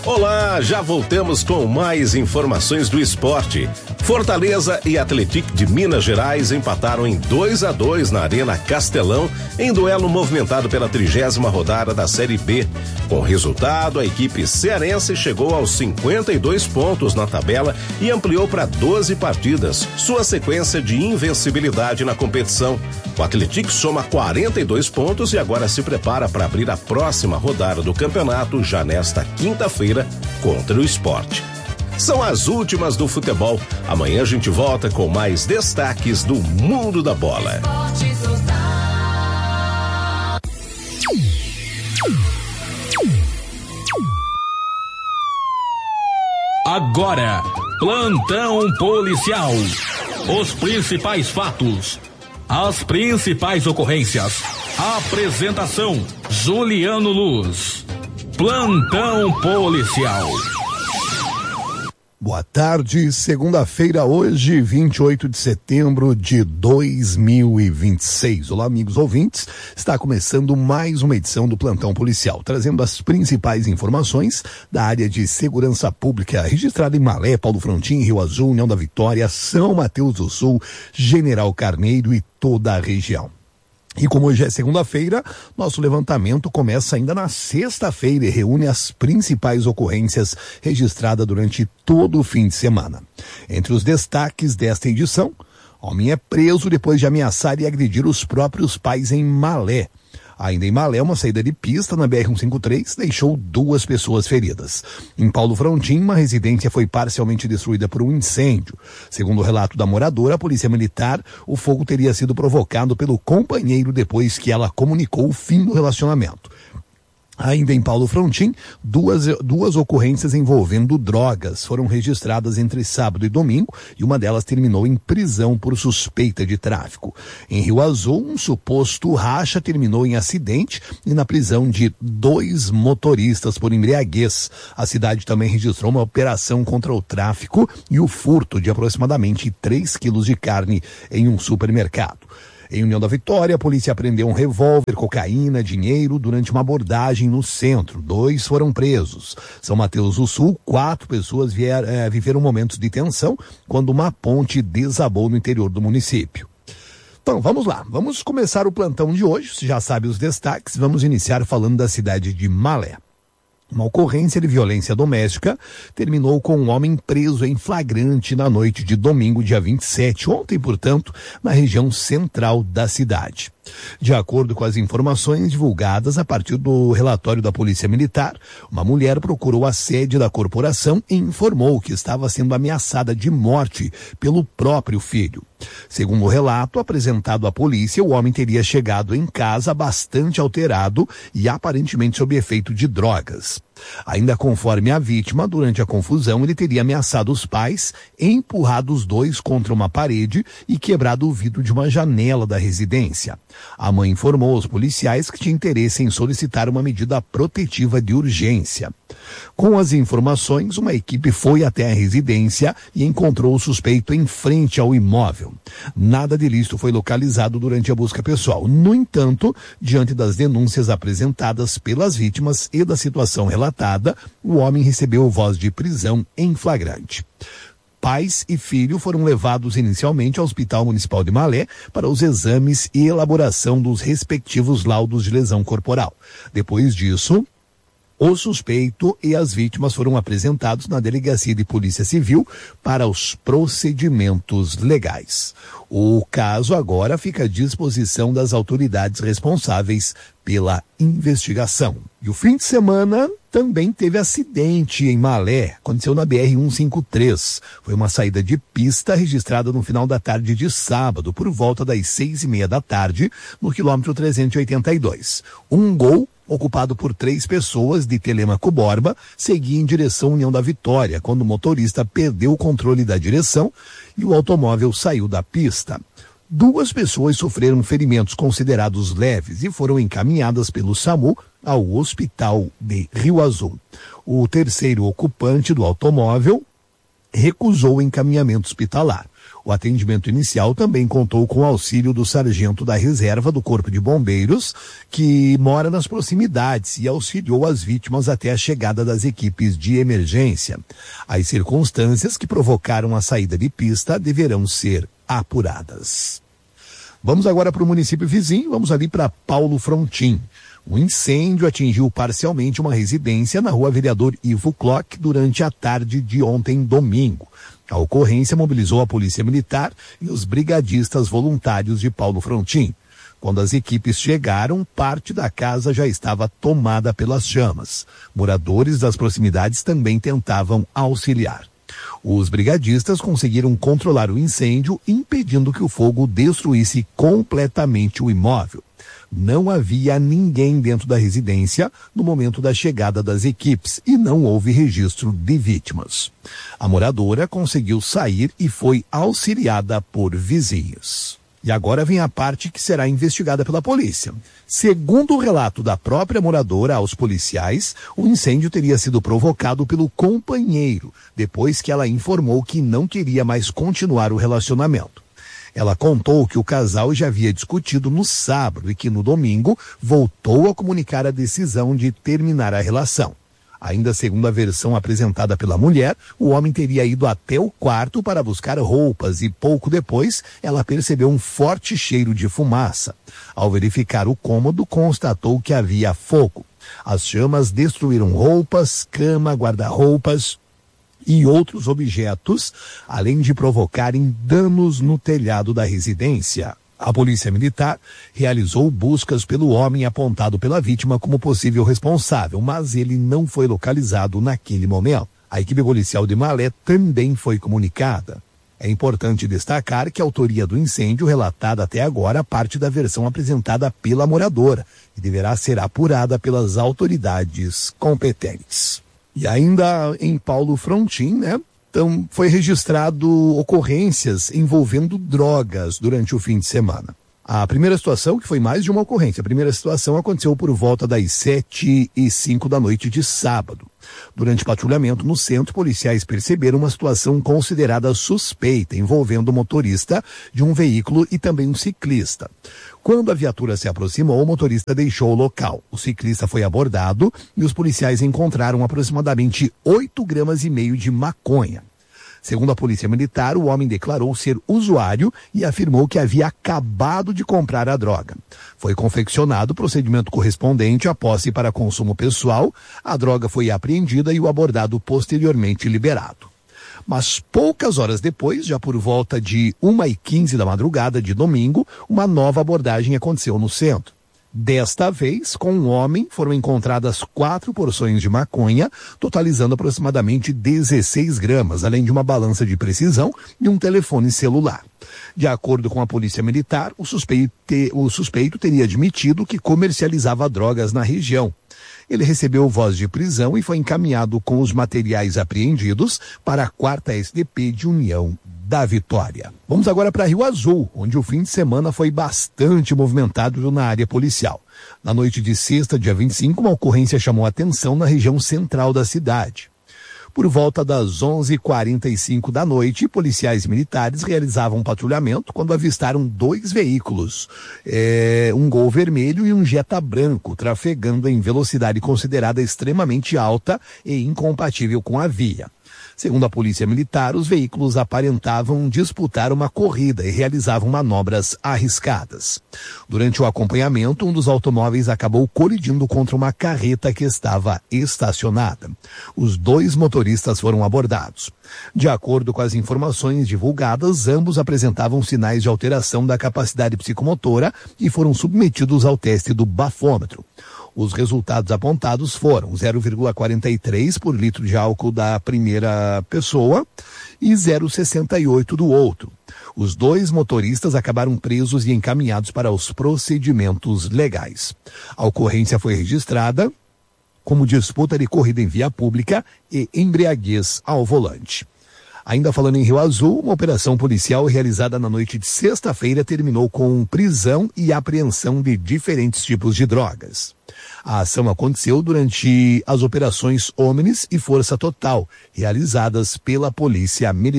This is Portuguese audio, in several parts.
Olá, já voltamos com mais informações do esporte. Fortaleza e Atlético de Minas Gerais empataram em 2-2 na Arena Castelão, em duelo movimentado pela 30ª rodada da Série B. Com o resultado, a equipe cearense chegou aos 52 pontos na tabela e ampliou para 12 partidas, sua sequência de invencibilidade na competição. O Atlético soma 42 pontos e agora se prepara para abrir a próxima rodada do campeonato já nesta quinta-feira contra o Sport. São as últimas do futebol. Amanhã a gente volta com mais destaques do mundo da bola. Agora, plantão policial. Os principais fatos, as principais ocorrências. Apresentação: Juliano Luz. Plantão policial. Boa tarde, segunda-feira, hoje, 28 de setembro de 2026. Olá, amigos ouvintes, está começando mais uma edição do Plantão Policial, trazendo as principais informações da área de segurança pública, registrada em Malé, Paulo Frontin, Rio Azul, União da Vitória, São Mateus do Sul, General Carneiro e toda a região. E como hoje é segunda-feira, nosso levantamento começa ainda na sexta-feira e reúne as principais ocorrências registradas durante todo o fim de semana. Entre os destaques desta edição, homem é preso depois de ameaçar e agredir os próprios pais em Malé. Ainda em Malé, uma saída de pista na BR-153 deixou 2 pessoas feridas. Em Paulo Frontin, uma residência foi parcialmente destruída por um incêndio. Segundo o relato da moradora, a polícia militar, o fogo teria sido provocado pelo companheiro depois que ela comunicou o fim do relacionamento. Ainda em Paulo Frontin, duas ocorrências envolvendo drogas foram registradas entre sábado e domingo e uma delas terminou em prisão por suspeita de tráfico. Em Rio Azul, um suposto racha terminou em acidente e na prisão de 2 motoristas por embriaguez. A cidade também registrou uma operação contra o tráfico e o furto de aproximadamente 3 quilos de carne em um supermercado. Em União da Vitória, a polícia apreendeu um revólver, cocaína, dinheiro durante uma abordagem no centro. 2 foram presos. São Mateus do Sul, 4 pessoas viveram momentos de tensão quando uma ponte desabou no interior do município. Então, vamos lá. Vamos começar o plantão de hoje. Você já sabe os destaques. Vamos iniciar falando da cidade de Malé. Uma ocorrência de violência doméstica terminou com um homem preso em flagrante na noite de domingo, dia 27, ontem, portanto, na região central da cidade. De acordo com as informações divulgadas a partir do relatório da Polícia Militar, uma mulher procurou a sede da corporação e informou que estava sendo ameaçada de morte pelo próprio filho. Segundo o relato apresentado à polícia, o homem teria chegado em casa bastante alterado e aparentemente sob efeito de drogas. Ainda conforme a vítima, durante a confusão, ele teria ameaçado os pais, empurrado os 2 contra uma parede e quebrado o vidro de uma janela da residência. A mãe informou aos policiais que tinha interesse em solicitar uma medida protetiva de urgência. Com as informações, uma equipe foi até a residência e encontrou o suspeito em frente ao imóvel. Nada de ilícito foi localizado durante a busca pessoal. No entanto, diante das denúncias apresentadas pelas vítimas e da situação relatada, o homem recebeu voz de prisão em flagrante. Pais e filho foram levados inicialmente ao Hospital Municipal de Malé para os exames e elaboração dos respectivos laudos de lesão corporal. Depois disso, o suspeito e as vítimas foram apresentados na Delegacia de Polícia Civil para os procedimentos legais. O caso agora fica à disposição das autoridades responsáveis pela investigação. E o fim de semana também teve acidente em Malé, aconteceu na BR-153. Foi uma saída de pista registrada no final da tarde de sábado, por volta das 6:30 da tarde, no quilômetro 382. Um Gol ocupado por 3 pessoas de Telêmaco Borba, seguia em direção à União da Vitória, quando o motorista perdeu o controle da direção e o automóvel saiu da pista. 2 pessoas sofreram ferimentos considerados leves e foram encaminhadas pelo SAMU ao Hospital de Rio Azul. O terceiro ocupante do automóvel recusou o encaminhamento hospitalar. O O atendimento inicial também contou com o auxílio do sargento da reserva do Corpo de Bombeiros, que mora nas proximidades e auxiliou as vítimas até a chegada das equipes de emergência. As circunstâncias que provocaram a saída de pista deverão ser apuradas. Vamos agora para o município vizinho, vamos ali para Paulo Frontin. Um incêndio atingiu parcialmente uma residência na rua Vereador Ivo Klock durante a tarde de ontem, domingo. A ocorrência mobilizou a Polícia Militar e os brigadistas voluntários de Paulo Frontin. Quando as equipes chegaram, parte da casa já estava tomada pelas chamas. Moradores das proximidades também tentavam auxiliar. Os brigadistas conseguiram controlar o incêndio, impedindo que o fogo destruísse completamente o imóvel. Não havia ninguém dentro da residência no momento da chegada das equipes e não houve registro de vítimas. A moradora conseguiu sair e foi auxiliada por vizinhos. E agora vem a parte que será investigada pela polícia. Segundo o relato da própria moradora aos policiais, o incêndio teria sido provocado pelo companheiro, depois que ela informou que não queria mais continuar o relacionamento. Ela contou que o casal já havia discutido no sábado e que no domingo voltou a comunicar a decisão de terminar a relação. Ainda segundo a versão apresentada pela mulher, o homem teria ido até o quarto para buscar roupas e pouco depois ela percebeu um forte cheiro de fumaça. Ao verificar o cômodo, constatou que havia fogo. As chamas destruíram roupas, cama, guarda-roupas e outros objetos, além de provocarem danos no telhado da residência. A Polícia Militar realizou buscas pelo homem apontado pela vítima como possível responsável, mas ele não foi localizado naquele momento. A equipe policial de Malé também foi comunicada. É importante destacar que a autoria do incêndio relatada até agora parte da versão apresentada pela moradora e deverá ser apurada pelas autoridades competentes. E ainda em Paulo Frontin, Então, foi registrado ocorrências envolvendo drogas durante o fim de semana. A primeira situação, que foi mais de uma ocorrência, a primeira situação aconteceu por volta das 7h05 da noite de sábado. Durante patrulhamento no centro, policiais perceberam uma situação considerada suspeita, envolvendo o motorista de um veículo e também um ciclista. Quando a viatura se aproximou, o motorista deixou o local. O ciclista foi abordado e os policiais encontraram aproximadamente 8,5 gramas de maconha. Segundo a Polícia Militar, o homem declarou ser usuário e afirmou que havia acabado de comprar a droga. Foi confeccionado o procedimento correspondente à posse para consumo pessoal, a droga foi apreendida e o abordado posteriormente liberado. Mas poucas horas depois, já por volta de 1h15 da madrugada de domingo, uma nova abordagem aconteceu no centro. Desta vez, com um homem, foram encontradas 4 porções de maconha, totalizando aproximadamente 16 gramas, além de uma balança de precisão e um telefone celular. De acordo com a Polícia Militar, o suspeito teria admitido que comercializava drogas na região. Ele recebeu voz de prisão e foi encaminhado com os materiais apreendidos para a 4ª SDP de União da Vitória. Vamos agora para Rio Azul, onde o fim de semana foi bastante movimentado na área policial. Na noite de sexta, dia 25, uma ocorrência chamou a atenção na região central da cidade. Por volta das 11h45 da noite, policiais militares realizavam um patrulhamento quando avistaram 2 veículos, um Gol vermelho e um Jetta branco, trafegando em velocidade considerada extremamente alta e incompatível com a via. Segundo a Polícia Militar, os veículos aparentavam disputar uma corrida e realizavam manobras arriscadas. Durante o acompanhamento, um dos automóveis acabou colidindo contra uma carreta que estava estacionada. Os 2 motoristas foram abordados. De acordo com as informações divulgadas, ambos apresentavam sinais de alteração da capacidade psicomotora e foram submetidos ao teste do bafômetro. Os resultados apontados foram 0,43 por litro de álcool da primeira pessoa e 0,68 do outro. Os 2 motoristas acabaram presos e encaminhados para os procedimentos legais. A ocorrência foi registrada como disputa de corrida em via pública e embriaguez ao volante. Ainda falando em Rio Azul, uma operação policial realizada na noite de sexta-feira terminou com prisão e apreensão de diferentes tipos de drogas. A ação aconteceu durante as operações Omnis e Força Total, realizadas pela Polícia Militar.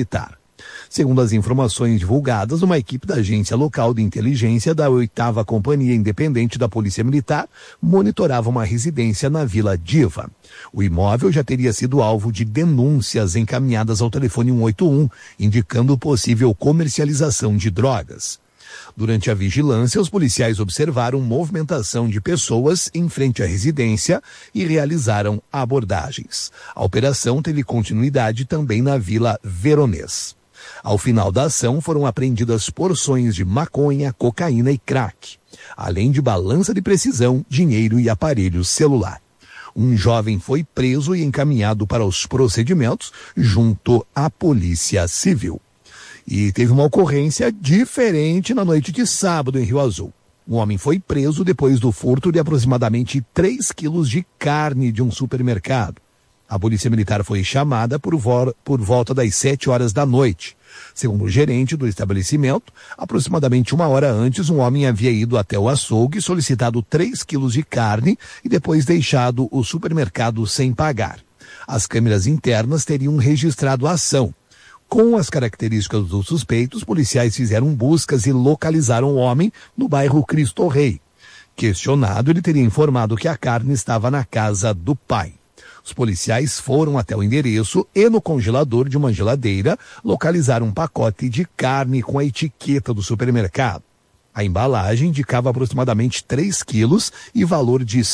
Segundo as informações divulgadas, uma equipe da Agência Local de Inteligência da 8ª Companhia Independente da Polícia Militar monitorava uma residência na Vila Diva. O imóvel já teria sido alvo de denúncias encaminhadas ao telefone 181, indicando possível comercialização de drogas. Durante a vigilância, os policiais observaram movimentação de pessoas em frente à residência e realizaram abordagens. A operação teve continuidade também na Vila Veronês. Ao final da ação, foram apreendidas porções de maconha, cocaína e crack, além de balança de precisão, dinheiro e aparelho celular. Um jovem foi preso e encaminhado para os procedimentos junto à Polícia Civil. E teve uma ocorrência diferente na noite de sábado em Rio Azul. Um homem foi preso depois do furto de aproximadamente 3 quilos de carne de um supermercado. A Polícia Militar foi chamada por volta das 7 horas da noite. Segundo o gerente do estabelecimento, aproximadamente 1 hora antes, um homem havia ido até o açougue e solicitado 3 quilos de carne e depois deixado o supermercado sem pagar. As câmeras internas teriam registrado a ação. Com as características do suspeito, os policiais fizeram buscas e localizaram o homem no bairro Cristo Rei. Questionado, ele teria informado que a carne estava na casa do pai. Os policiais foram até o endereço e no congelador de uma geladeira localizaram um pacote de carne com a etiqueta do supermercado. A embalagem indicava aproximadamente 3 quilos e valor de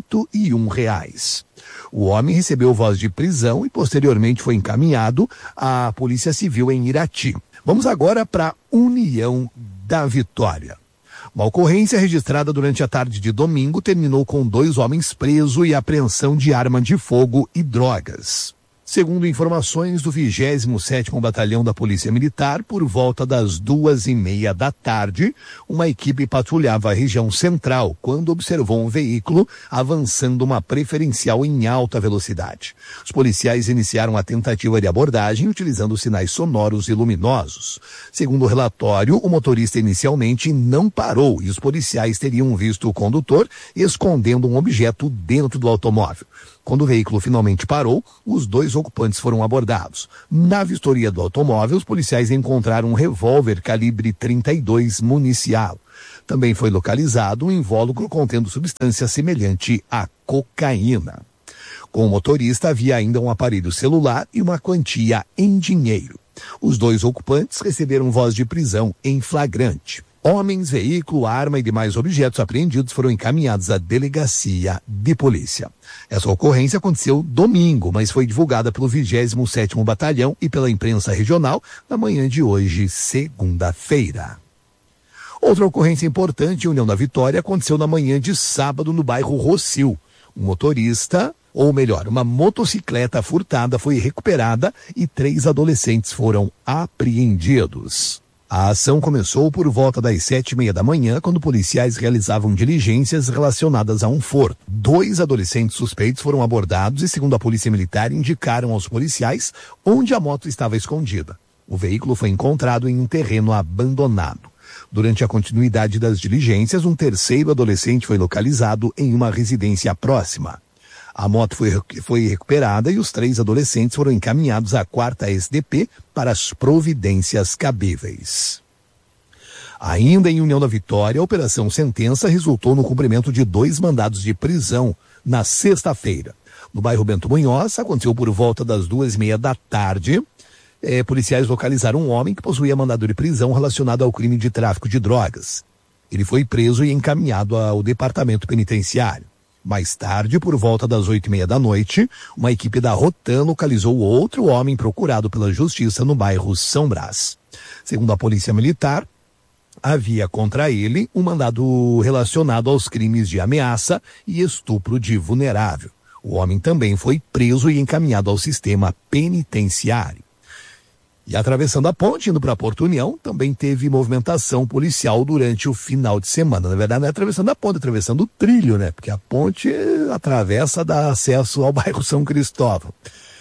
R$101. O homem recebeu voz de prisão e posteriormente foi encaminhado à Polícia Civil em Irati. Vamos agora para União da Vitória. Uma ocorrência registrada durante a tarde de domingo terminou com 2 homens presos e apreensão de arma de fogo e drogas. Segundo informações do 27º Batalhão da Polícia Militar, por volta das 2:30 da tarde, uma equipe patrulhava a região central quando observou um veículo avançando uma preferencial em alta velocidade. Os policiais iniciaram a tentativa de abordagem utilizando sinais sonoros e luminosos. Segundo o relatório, o motorista inicialmente não parou e os policiais teriam visto o condutor escondendo um objeto dentro do automóvel. Quando o veículo finalmente parou, os 2 ocupantes foram abordados. Na vistoria do automóvel, os policiais encontraram um revólver calibre .32 municial. Também foi localizado um invólucro contendo substância semelhante à cocaína. Com o motorista havia ainda um aparelho celular e uma quantia em dinheiro. Os 2 ocupantes receberam voz de prisão em flagrante. Homens, veículo, arma e demais objetos apreendidos foram encaminhados à delegacia de polícia. Essa ocorrência aconteceu domingo, mas foi divulgada pelo 27º Batalhão e pela imprensa regional na manhã de hoje, segunda-feira. Outra ocorrência importante em União da Vitória aconteceu na manhã de sábado no bairro Rossio. Um motorista, ou melhor, uma motocicleta furtada foi recuperada e 3 adolescentes foram apreendidos. A ação começou por volta das 7:30 da manhã, quando policiais realizavam diligências relacionadas a um furto. 2 adolescentes suspeitos foram abordados e, segundo a Polícia Militar, indicaram aos policiais onde a moto estava escondida. O veículo foi encontrado em um terreno abandonado. Durante a continuidade das diligências, um 3º adolescente foi localizado em uma residência próxima. A moto foi recuperada e os 3 adolescentes foram encaminhados à 4ª SDP para as providências cabíveis. Ainda em União da Vitória, a Operação Sentença resultou no cumprimento de 2 mandados de prisão na sexta-feira. No bairro Bento Munhoz, aconteceu por volta das 2:30 da tarde. Policiais localizaram um homem que possuía mandado de prisão relacionado ao crime de tráfico de drogas. Ele foi preso e encaminhado ao departamento penitenciário. Mais tarde, por volta das 8:30 da noite, uma equipe da Rotan localizou outro homem procurado pela justiça no bairro São Brás. Segundo a Polícia Militar, havia contra ele um mandado relacionado aos crimes de ameaça e estupro de vulnerável. O homem também foi preso e encaminhado ao sistema penitenciário. E atravessando a ponte, indo para Porto União, também teve movimentação policial durante o final de semana. Na verdade, não é atravessando a ponte, é atravessando o trilho, né? Porque a ponte atravessa, dá acesso ao bairro São Cristóvão.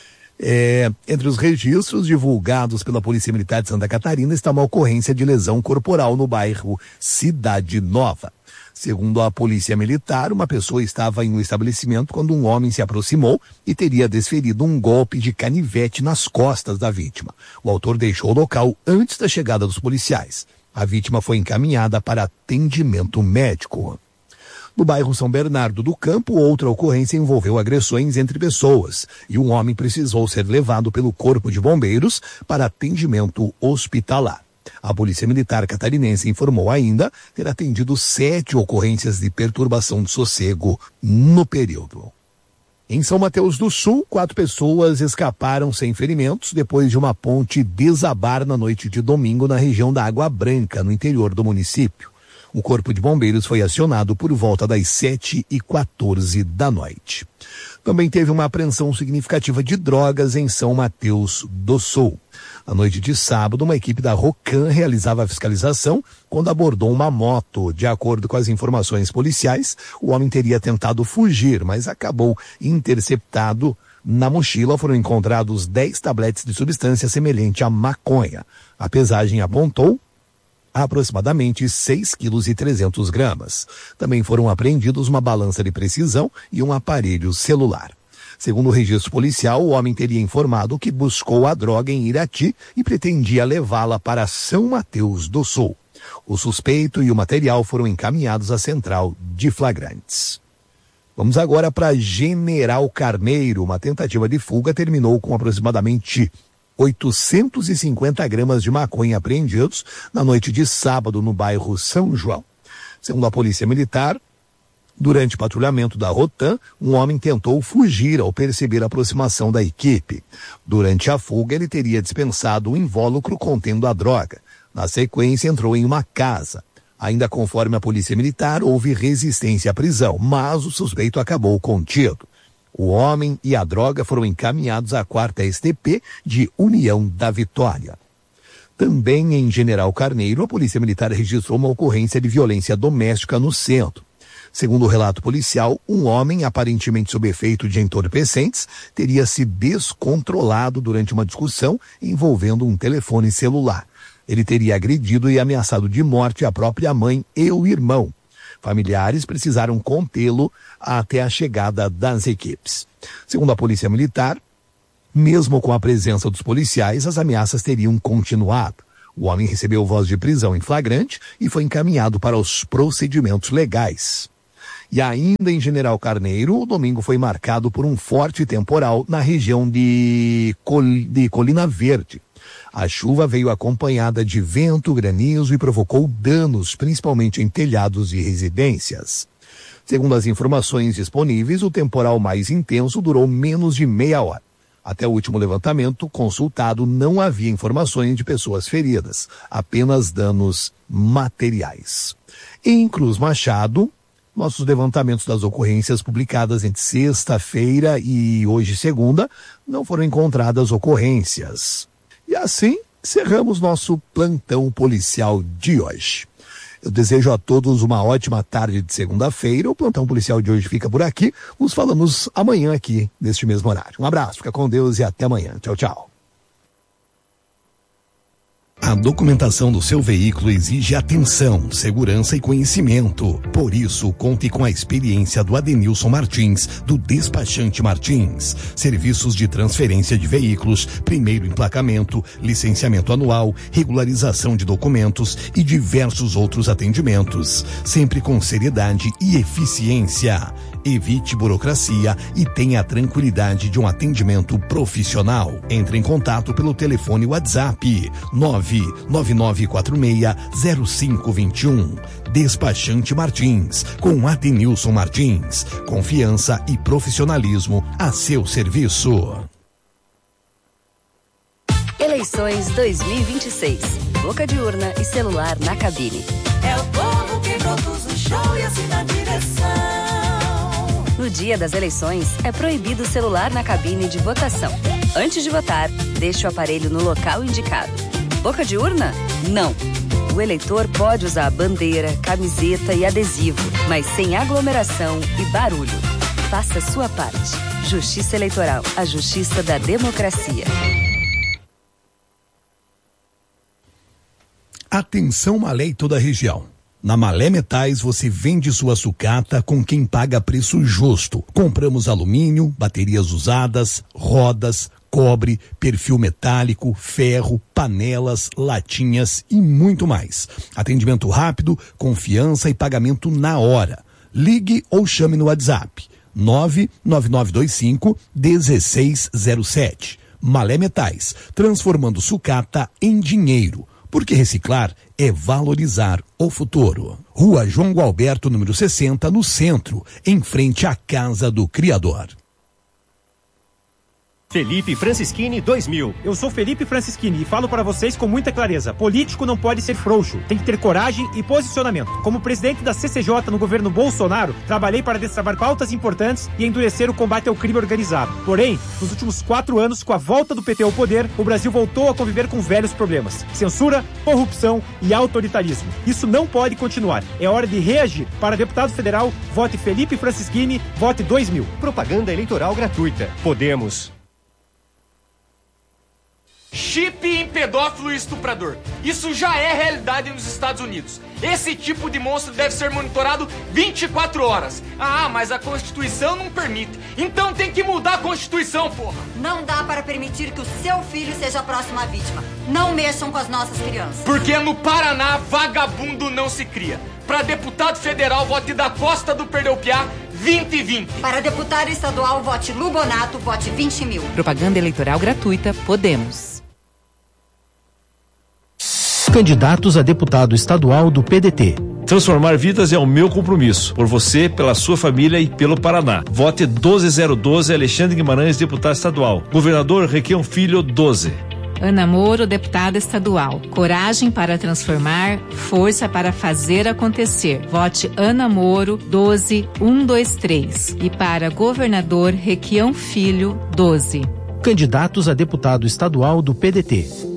Entre os registros divulgados pela Polícia Militar de Santa Catarina está uma ocorrência de lesão corporal no bairro Cidade Nova. Segundo a polícia militar, uma pessoa estava em um estabelecimento quando um homem se aproximou e teria desferido um golpe de canivete nas costas da vítima. O autor deixou o local antes da chegada dos policiais. A vítima foi encaminhada para atendimento médico. No bairro São Bernardo do Campo, outra ocorrência envolveu agressões entre pessoas e um homem precisou ser levado pelo Corpo de Bombeiros para atendimento hospitalar. A Polícia Militar Catarinense informou ainda ter atendido 7 ocorrências de perturbação de sossego no período. Em São Mateus do Sul, 4 pessoas escaparam sem ferimentos depois de uma ponte desabar na noite de domingo na região da Água Branca, no interior do município. O Corpo de Bombeiros foi acionado por volta das 7h14 da noite. Também teve uma apreensão significativa de drogas em São Mateus do Sul. Na noite de sábado, uma equipe da Rocan realizava a fiscalização quando abordou uma moto. De acordo com as informações policiais, o homem teria tentado fugir, mas acabou interceptado. Na mochila foram encontrados 10 tabletes de substância semelhante à maconha. A pesagem apontou aproximadamente 6,3 kg. Também foram apreendidos uma balança de precisão e um aparelho celular. Segundo o registro policial, o homem teria informado que buscou a droga em Irati e pretendia levá-la para São Mateus do Sul. O suspeito e o material foram encaminhados à central de flagrantes. Vamos agora para General Carneiro. Uma tentativa de fuga terminou com aproximadamente 850 gramas de maconha apreendidos na noite de sábado no bairro São João. Segundo a Polícia Militar, durante o patrulhamento da Rotan, um homem tentou fugir ao perceber a aproximação da equipe. Durante a fuga, ele teria dispensado um invólucro contendo a droga. Na sequência, entrou em uma casa. Ainda conforme a Polícia Militar, houve resistência à prisão, mas o suspeito acabou contido. O homem e a droga foram encaminhados à 4ª STP de União da Vitória. Também em General Carneiro, a Polícia Militar registrou uma ocorrência de violência doméstica no centro. Segundo o relato policial, um homem, aparentemente sob efeito de entorpecentes, teria se descontrolado durante uma discussão envolvendo um telefone celular. Ele teria agredido e ameaçado de morte a própria mãe e o irmão. Familiares precisaram contê-lo até a chegada das equipes. Segundo a Polícia Militar, mesmo com a presença dos policiais, as ameaças teriam continuado. O homem recebeu voz de prisão em flagrante e foi encaminhado para os procedimentos legais. E ainda em General Carneiro, o domingo foi marcado por um forte temporal na região de Colina Verde. A chuva veio acompanhada de vento, granizo e provocou danos, principalmente em telhados de residências. Segundo as informações disponíveis, o temporal mais intenso durou menos de meia hora. Até o último levantamento consultado, não havia informações de pessoas feridas, apenas danos materiais. Em Cruz Machado, nossos levantamentos das ocorrências publicadas entre sexta-feira e hoje segunda, não foram encontradas ocorrências. E assim, encerramos nosso plantão policial de hoje. Eu desejo a todos uma ótima tarde de segunda-feira. O plantão policial de hoje fica por aqui. Nos falamos amanhã aqui, neste mesmo horário. Um abraço, fica com Deus e até amanhã. Tchau, tchau. A documentação do seu veículo exige atenção, segurança e conhecimento. Por isso, conte com a experiência do Adenilson Martins, do Despachante Martins. Serviços de transferência de veículos, primeiro emplacamento, licenciamento anual, regularização de documentos e diversos outros atendimentos. Sempre com seriedade e eficiência. Evite burocracia e tenha a tranquilidade de um atendimento profissional. Entre em contato pelo telefone WhatsApp 999460521. Despachante Martins, com Adenilson Martins. Confiança e profissionalismo a seu serviço. Eleições 2026. Boca de urna e celular na cabine. É o povo que produz o show e assina a direção. No dia das eleições, é proibido o celular na cabine de votação. Antes de votar, deixe o aparelho no local indicado. Boca de urna? Não. O eleitor pode usar bandeira, camiseta e adesivo, mas sem aglomeração e barulho. Faça a sua parte. Justiça Eleitoral, a justiça da democracia. Atenção, Malé e toda a região. Na Malé Metais você vende sua sucata com quem paga preço justo. Compramos alumínio, baterias usadas, rodas, cobre, perfil metálico, ferro, panelas, latinhas e muito mais. Atendimento rápido, confiança e pagamento na hora. Ligue ou chame no WhatsApp 99925-1607. Malé Metais, transformando sucata em dinheiro. Porque reciclar é valorizar o futuro. Rua João Gualberto, número 60, no centro, em frente à Casa do Criador. Felipe Francischini 2000. Eu sou Felipe Francischini e falo para vocês com muita clareza. Político não pode ser frouxo, tem que ter coragem e posicionamento. Como presidente da CCJ no governo Bolsonaro, trabalhei para destravar pautas importantes e endurecer o combate ao crime organizado. Porém, nos últimos 4 anos, com a volta do PT ao poder, o Brasil voltou a conviver com velhos problemas: censura, corrupção e autoritarismo. Isso não pode continuar. É hora de reagir. Para deputado federal, vote Felipe Francischini, vote 2000. Propaganda eleitoral gratuita. Podemos. Chip em pedófilo e estuprador. Isso já é realidade nos Estados Unidos. Esse tipo de monstro deve ser monitorado 24 horas. Ah, mas a Constituição não permite. Então tem que mudar a Constituição, porra. Não dá para permitir que o seu filho seja a próxima vítima. Não mexam com as nossas crianças. Porque no Paraná, vagabundo não se cria. Para deputado federal, vote da Costa do Perdeu-Piá 2020. Para deputado estadual, vote Lubonato, vote 20 mil. Propaganda eleitoral gratuita, Podemos. Candidatos a deputado estadual do PDT. Transformar vidas é o meu compromisso. Por você, pela sua família e pelo Paraná. Vote 12012 Alexandre Guimarães, deputado estadual. Governador Requião Filho, 12. Ana Moro, deputada estadual. Coragem para transformar, força para fazer acontecer. Vote Ana Moro, 12123. E para governador Requião Filho, 12. Candidatos a deputado estadual do PDT.